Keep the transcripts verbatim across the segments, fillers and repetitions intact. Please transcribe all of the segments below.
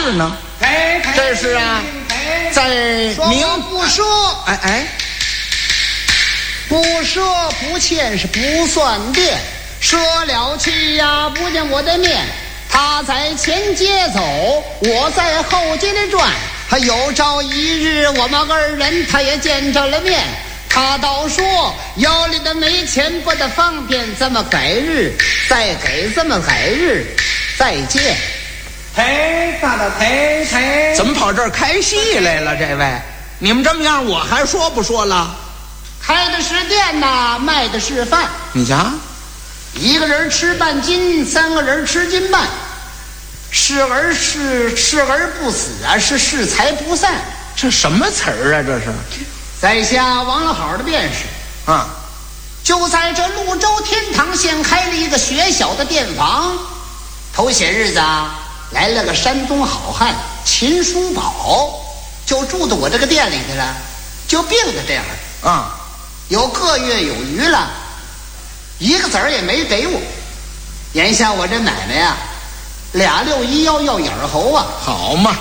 事呢？ 哎， 这是啊，在明不说， 哎哎， 不说不欠是不算变，说了去呀不见我的面。他在前街走，我在后街里转。他有朝一日我们二人他也见着了面。他倒说腰里的没钱不得方便，这么改日再给，这么改日再见。 忒大的忒忒， 怎么跑这儿开戏来了？这位，你们这么样，我还说不说了？ 开的是店呐，卖的是饭。 你瞧， 一个人吃半斤，三个人吃斤半。视而是视而不死啊，是视财不散。 这什么词儿啊？这是， 在下王老好的便是啊， 就在这潞州天堂县开了一个学小的店房。头些日子啊，来了个山东好汉秦叔宝，就住到我这个店里去了，就病在这样啊， 有个月有余了，一个子儿也没给我。眼下我这买卖呀、啊，俩六一腰要眼猴啊， 好嘛，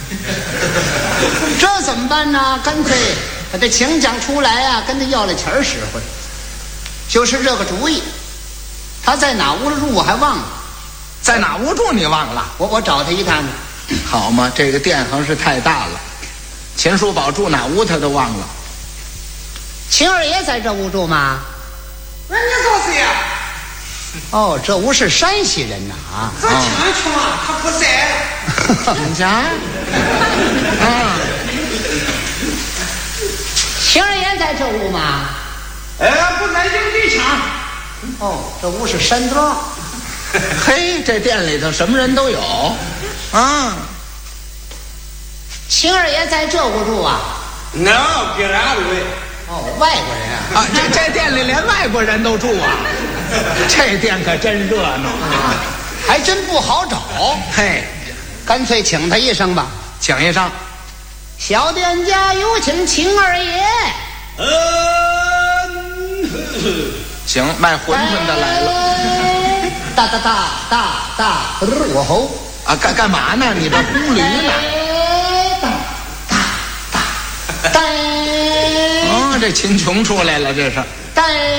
这怎么办呢？干脆把这请将出来啊，跟他要了钱使唤，就是这个主意。他在哪屋住我还忘了， 在哪屋住你忘了？ 我我找他一趟。 好嘛，这个店行是太大了，秦叔宝住哪屋他都忘了。 秦二爷在这屋住吗？ 那你说谁呀？ 哦，这屋是山西人呐啊！ 这秦琼啊，他不在了。 你瞧，啊， 秦二爷在这屋吗？ 哎，不在营地墙。 哦，这屋是山庄。 嘿，这店里头什么人都有啊。 秦二爷在这屋住啊？ 那别哪位？ 哦，外国人啊！ 啊，这这店里连外国人都住啊，这店可真热闹啊，还真不好找。 嘿， 干脆请他一声吧， 请一声。 小店家有请秦二爷。 嗯， 行，卖馄饨的来了。 大大大大大，我吼啊，干干嘛呢？你这呼驴呢？ 大大大大。 哦，这秦琼出来了，这是。 带